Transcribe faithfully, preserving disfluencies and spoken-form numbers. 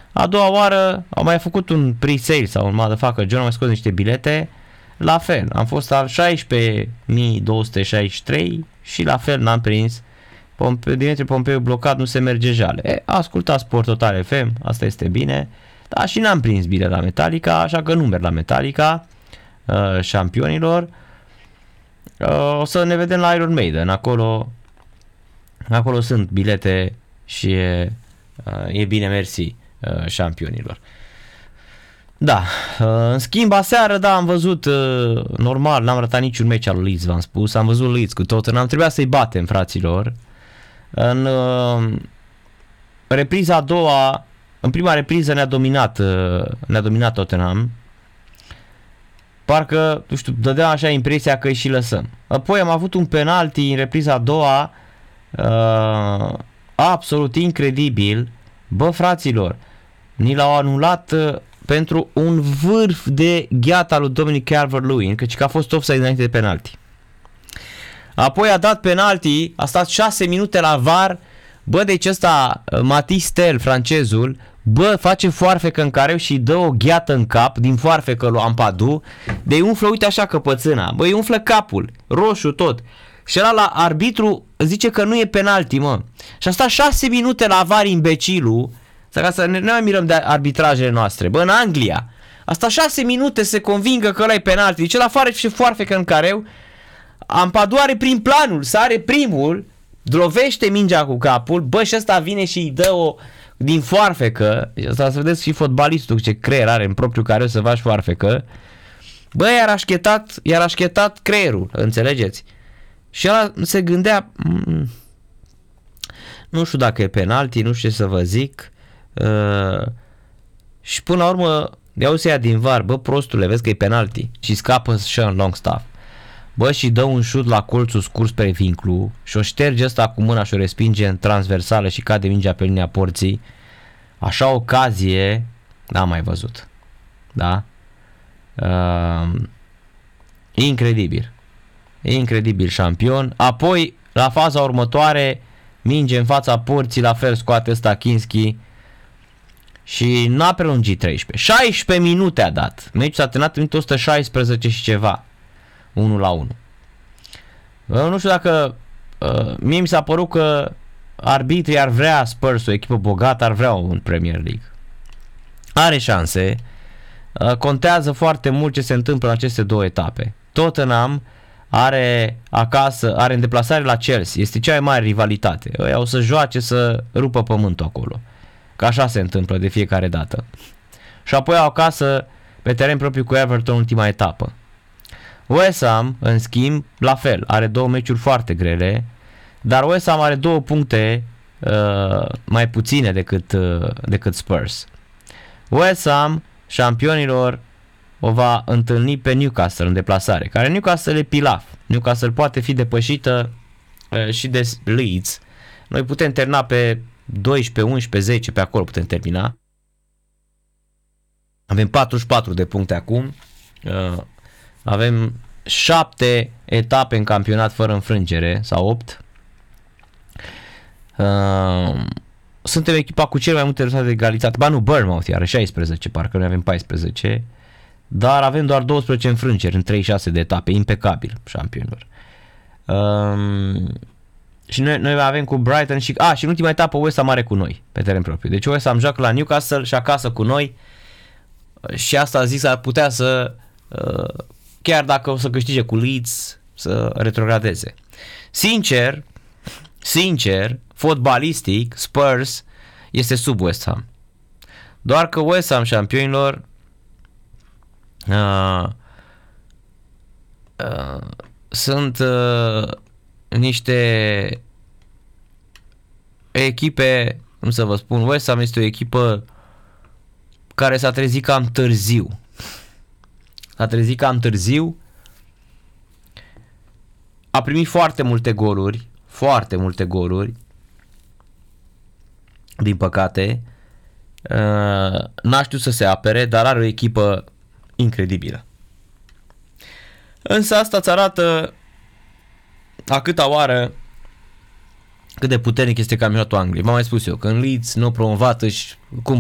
A doua oară au mai făcut un pre-sale sau un motherfucker, John a mai scos niște bilete, la fel, am fost al șaisprezece mii două sute șaizeci și trei și la fel n-am prins. Pompe, Dimitrie Pompeu blocat, nu se merge jale. E, a ascultat Sport Total F M, asta este bine, dar și n-am prins bine la Metallica, așa că nu merg la Metallica, uh, șampionilor. Uh, o să ne vedem la Iron Maiden, acolo, acolo sunt bilete și e, uh, e bine, mersi uh, șampionilor. Da, uh, în schimb aseară, da, am văzut, uh, normal, n-am ratat niciun meci al lui Leeds, v-am spus, am văzut Leeds cu Tottenham, trebuia să-i batem, fraților. În uh, repriza a doua, în prima repriză ne-a dominat, uh, ne-a dominat Tottenham. Parcă, nu știu, dădea așa impresia că îi și lăsăm. Apoi am avut un penalty în repriza a doua, uh, absolut incredibil. Bă, fraților, ni l-au anulat uh, pentru un vârf de gheata lui Dominic Calvert-Lewin, căci că a fost offside înainte de penalty. Apoi a dat penalty, a stat șase minute la V A R. Bă, deci ăsta, Matisse Tel, francezul, bă, face foarfecă în careu și dă o gheată în cap din foarfecă lui Ampadu, de îi umflă, uite așa căpățâna, bă, îi umflă capul, roșu tot. Și ăla la arbitru zice că nu e penalty, mă. Și a stat șase minute la V A R, imbecilul, ca să ne, ne mai mirăm de arbitrajele noastre, bă, în Anglia. A stat șase minute să se convingă că ăla e penalty, zice la afară și foarfecă în careu. Ampadu are prin planul, sare primul, lovește mingea cu capul, bă, și ăsta vine și îi dă o din foarfecă, asta să vedeți și fotbalistul ce creier are în propriu careu să faci foarfecă, bă, i-a rașchetat, i-a rașchetat creierul, înțelegeți? Și ăla se gândea, nu știu dacă e penalty, nu știu ce să vă zic, uh, și până la urmă, iau să ia din V A R, bă, prostule, vezi că e penalty, și scapă Sean Longstaff. Bă, și dă un șut la colțul scurs pe vinclu și o șterge ăsta cu mâna și o respinge în transversală și cade mingea pe linia porții. Așa ocazie n-am mai văzut. Da? Uh, incredibil. Incredibil șampion. Apoi, la faza următoare, minge în fața porții, la fel scoate ăsta Kinski și n-a prelungit treisprezece. șaisprezece minute a dat. Meciul s-a terminat în o sută șaisprezece și ceva. unu la unu. Nu știu dacă uh, mie mi s-a părut că arbitrii ar vrea Spurs, o echipă bogată, ar vrea un Premier League. Are șanse. Uh, contează foarte mult ce se întâmplă în aceste două etape. Tottenham are acasă, are în deplasare la Chelsea. Este cea mai mare rivalitate. Ăia o să joace să rupă pământul acolo. Că așa se întâmplă de fiecare dată. Și apoi au acasă pe teren propriu cu Everton ultima etapă. West Ham, în schimb, la fel, are două meciuri foarte grele, dar West Ham are două puncte uh, mai puține decât, uh, decât Spurs. West Ham, șampionilor, o va întâlni pe Newcastle în deplasare, care Newcastle e pilaf. Newcastle poate fi depășită uh, și de Leeds. Noi putem termina pe doisprezece, unsprezece, zece, pe acolo putem termina. Avem patruzeci și patru de puncte acum. Uh, Avem șapte etape în campionat fără înfrângere, sau opt. Uh, suntem echipa cu cel mai multe rezultate de egalitate. Ba nu, Bournemouth are șaisprezece, parcă noi avem paisprezece. Dar avem doar douăsprezece înfrângeri în treizeci și șase de etape. Impecabil, șampionilor. Uh, și noi, noi avem cu Brighton și... A, și în ultima etapă West Ham are cu noi, pe teren propriu. Deci West Ham joacă la Newcastle și acasă cu noi. Și asta zic, ar putea să... Uh, chiar dacă o să câștige cu Leeds, să retrogradeze. Sincer, sincer, fotbalistic, Spurs este sub West Ham. Doar că West Ham, șampionilor, uh, uh, sunt uh, niște echipe, cum să vă spun, West Ham este o echipă care s-a trezit cam târziu. S-a trezit cam târziu, a primit foarte multe goluri, foarte multe goluri, din păcate, n-a știut să se apere, dar are o echipă incredibilă. Însă asta îți arată a câta oară cât de puternic este campionatul Angliei. M-am mai spus eu, când Leeds nu promovat își cum